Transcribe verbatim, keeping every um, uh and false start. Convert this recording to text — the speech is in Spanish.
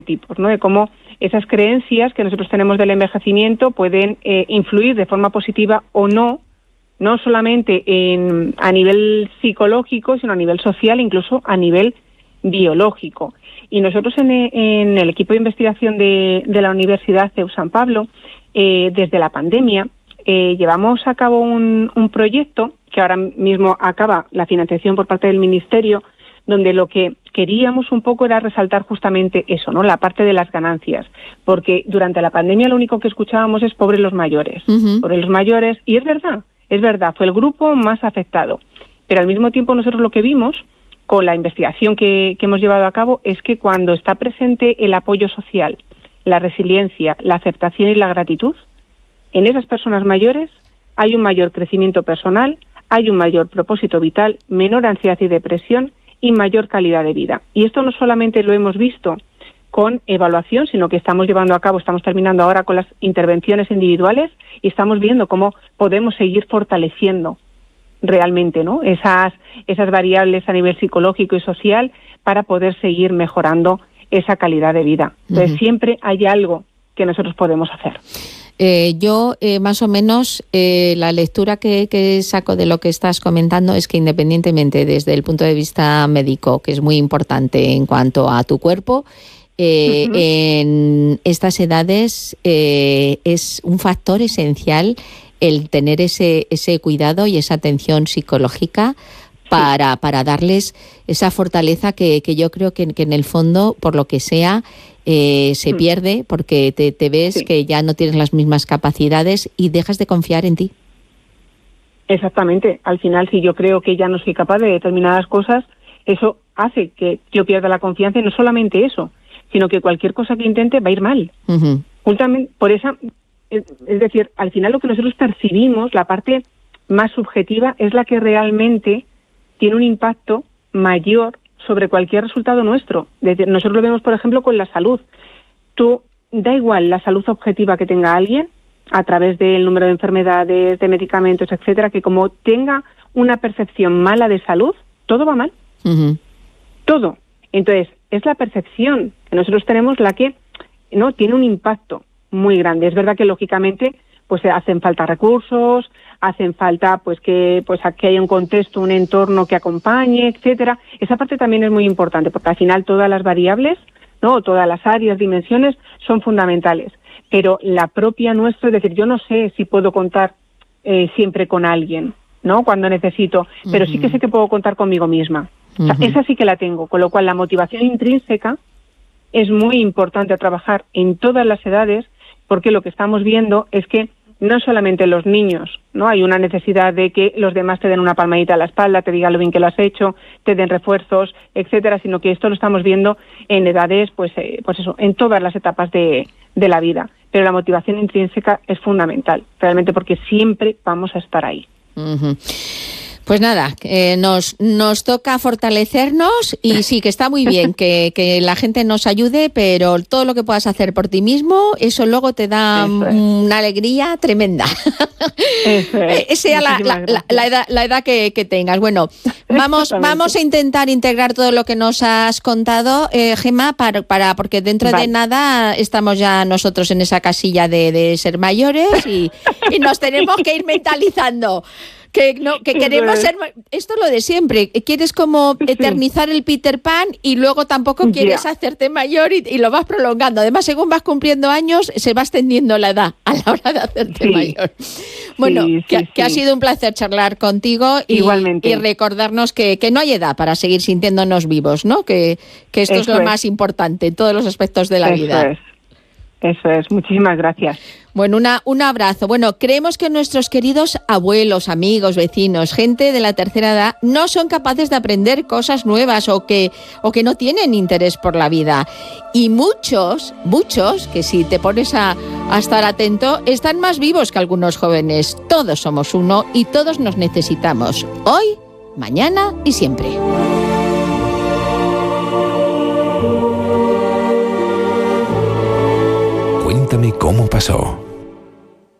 tipos, ¿no? De cómo esas creencias que nosotros tenemos del envejecimiento pueden eh, influir de forma positiva o no, no solamente en, a nivel psicológico, sino a nivel social, incluso a nivel biológico. Y nosotros en, en el equipo de investigación de, de la Universidad C E U San Pablo, eh, desde la pandemia, eh, llevamos a cabo un, un proyecto que ahora mismo acaba la financiación por parte del Ministerio, donde lo que queríamos un poco era resaltar justamente eso, ¿no? La parte de las ganancias, porque durante la pandemia lo único que escuchábamos es pobres los mayores, uh-huh. pobres los mayores, y es verdad, es verdad, fue el grupo más afectado, pero al mismo tiempo nosotros lo que vimos con la investigación que, que hemos llevado a cabo es que cuando está presente el apoyo social, la resiliencia, la aceptación y la gratitud, en esas personas mayores hay un mayor crecimiento personal, hay un mayor propósito vital, menor ansiedad y depresión y mayor calidad de vida. Y esto no solamente lo hemos visto con evaluación, sino que estamos llevando a cabo, estamos terminando ahora con las intervenciones individuales y estamos viendo cómo podemos seguir fortaleciendo realmente, ¿no? Esas, esas variables a nivel psicológico y social para poder seguir mejorando esa calidad de vida. Entonces, uh-huh. siempre hay algo que nosotros podemos hacer. Eh, yo, eh, más o menos, eh, la lectura que, que saco de lo que estás comentando es que independientemente desde el punto de vista médico, que es muy importante en cuanto a tu cuerpo, eh, uh-huh. en estas edades eh, es un factor esencial el tener ese, ese cuidado y esa atención psicológica para, para darles esa fortaleza que, que yo creo que, que en el fondo, por lo que sea, eh, se mm. pierde porque te, te ves sí. que ya no tienes las mismas capacidades y dejas de confiar en ti. Exactamente. Al final, si yo creo que ya no soy capaz de determinadas cosas, eso hace que yo pierda la confianza y no solamente eso, sino que cualquier cosa que intente va a ir mal. Uh-huh. Justamente por esa... Es decir, al final lo que nosotros percibimos, la parte más subjetiva, es la que realmente tiene un impacto mayor sobre cualquier resultado nuestro. Es decir, nosotros lo vemos, por ejemplo, con la salud. Tú, da igual la salud objetiva que tenga alguien, a través del número de enfermedades, de medicamentos, etcétera, que como tenga una percepción mala de salud, todo va mal. Uh-huh. Todo. Entonces, es la percepción que nosotros tenemos la que no tiene un impacto muy grande. Es verdad que lógicamente pues hacen falta recursos, hacen falta pues que pues que haya un contexto, un entorno que acompañe, etcétera. Esa parte también es muy importante porque al final todas las variables, no, todas las áreas, dimensiones son fundamentales. Pero la propia nuestra, es decir, yo no sé si puedo contar eh, siempre con alguien, ¿no? Cuando necesito, uh-huh. pero sí que sé que puedo contar conmigo misma. Uh-huh. O sea, esa sí que la tengo, con lo cual la motivación intrínseca es muy importante a trabajar en todas las edades, porque lo que estamos viendo es que no solamente los niños, ¿no? Hay una necesidad de que los demás te den una palmadita a la espalda, te digan lo bien que lo has hecho, te den refuerzos, etcétera, sino que esto lo estamos viendo en edades, pues, eh, pues eso, en todas las etapas de, de la vida. Pero la motivación intrínseca es fundamental, realmente, porque siempre vamos a estar ahí. Uh-huh. Pues nada, eh, nos, nos toca fortalecernos y sí, que está muy bien que, que la gente nos ayude, pero todo lo que puedas hacer por ti mismo, eso luego te da es. una alegría tremenda. Eso es. Sea la, la, la, la edad, la edad que, que tengas. Bueno, vamos, vamos a intentar integrar todo lo que nos has contado, eh, Gemma, para, para, porque dentro vale. de nada estamos ya nosotros en esa casilla de, de ser mayores y, y nos tenemos que ir mentalizando. Que no, que queremos ser... Esto es lo de siempre. Quieres como eternizar el Peter Pan y luego tampoco quieres yeah. hacerte mayor y, y lo vas prolongando. Además, según vas cumpliendo años, se va extendiendo la edad a la hora de hacerte sí. mayor. Bueno, sí, que, sí, que sí. ha sido un placer charlar contigo y, Igualmente. y recordarnos que, que no hay edad para seguir sintiéndonos vivos, ¿no? Que, que esto Eso es lo es. más importante en todos los aspectos de la Eso vida. Es. Eso es, muchísimas gracias. Bueno, una, un abrazo. Bueno, creemos que nuestros queridos abuelos, amigos, vecinos, gente de la tercera edad, no son capaces de aprender cosas nuevas o que, o que no tienen interés por la vida. Y muchos, muchos, que si te pones a, a estar atento, están más vivos que algunos jóvenes. Todos somos uno y todos nos necesitamos. Hoy, mañana y siempre. Cuéntame cómo pasó.